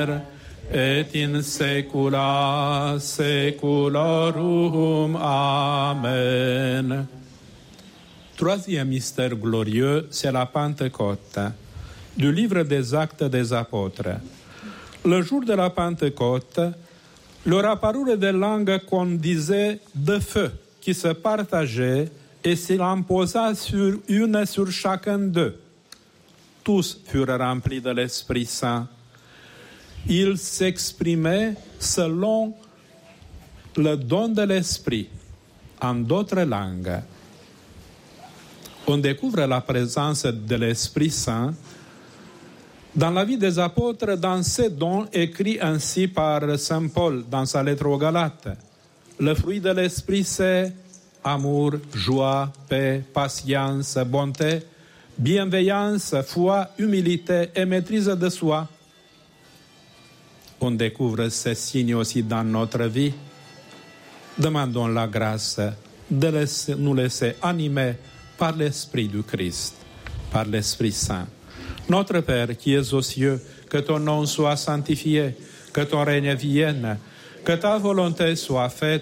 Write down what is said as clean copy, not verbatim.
et in saecula saeculorum. Amen. Troisième mystère glorieux, c'est la Pentecôte. Du livre des Actes des Apôtres. Le jour de la Pentecôte, leur apparurent des langues qu'on disait de feu, qui se partageaient et s'il en posa sur chacun d'eux. Tous furent remplis de l'Esprit Saint. Ils s'exprimaient selon le don de l'Esprit, en d'autres langues. On découvre la présence de l'Esprit Saint dans la vie des apôtres, dans ces dons écrits ainsi par Saint Paul dans sa lettre aux Galates. Le fruit de l'Esprit, c'est amour, joie, paix, patience, bonté, bienveillance, foi, humilité et maîtrise de soi. On découvre ces signes aussi dans notre vie. Demandons la grâce de nous laisser animer par l'Esprit du Christ, par l'Esprit Saint. Notre Père qui es aux cieux, que ton nom soit sanctifié, que ton règne vienne, que ta volonté soit faite